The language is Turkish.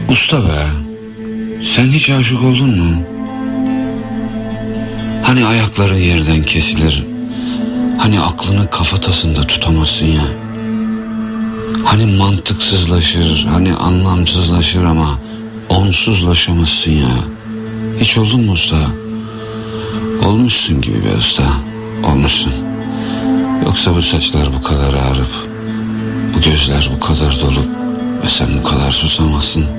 Usta be, sen hiç aşık oldun mu? Hani ayakların yerden kesilir, hani aklını kafatasında tutamazsın ya. Hani mantıksızlaşır, hani anlamsızlaşır ama onsuzlaşamazsın ya. Hiç oldun mu usta? Olmuşsun gibi be usta, olmuşsun. Yoksa bu saçlar bu kadar ağrıp, bu gözler bu kadar dolup ve sen bu kadar susamazsın.